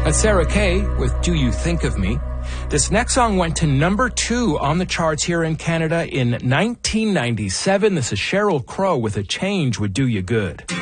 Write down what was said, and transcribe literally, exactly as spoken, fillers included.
That's Sarah Kay with Do You Think of Me? This next song went to number two on the charts here in Canada in nineteen ninety-seven. This is Sheryl Crow with A Change Would Do You Good.